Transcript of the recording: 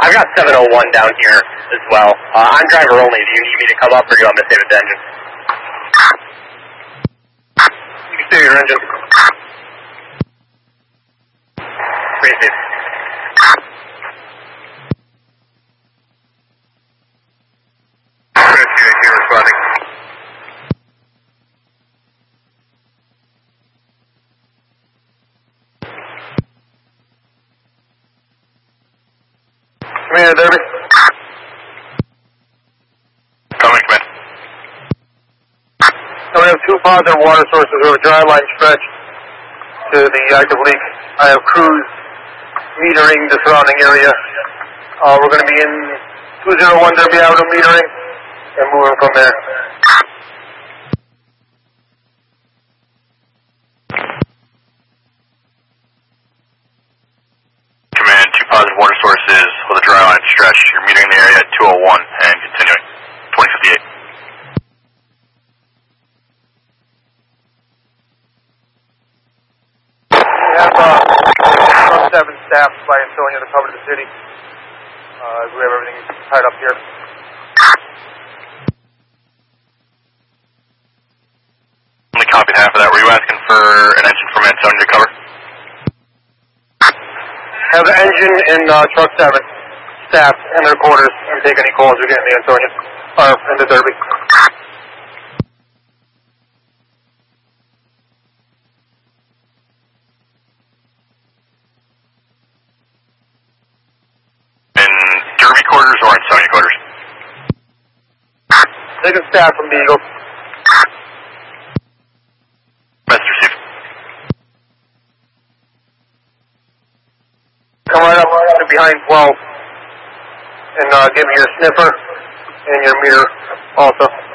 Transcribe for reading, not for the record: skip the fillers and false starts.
I've got 701 down here as well. I'm driver only. Do you need me to come up or do you want me to save the engine? You can save your engine. Pretty safe. Here responding. Commander Derby. Coming, Command. So we have two positive water sources. We have a dry line stretch to the active leak. I have crews metering the surrounding area. We're going to be in 201 Derby Avenue metering and moving from there. Command, two positive water sources with a dry line stretch. You're metering the area at 201 and continuing. 2058. We have Truck 7 staff by Antonio to cover the city. We have everything tied up here. Only copied half of that. Were you asking for an engine from Antonio to cover? Have an engine in Truck 7 staff in their quarters and take any calls we get in the Antonio, or in the Derby. Derby quarters or Antonio quarters? They can staff from the Eagle. Message received. Come right up to behind 12 and give me your sniffer and your meter also.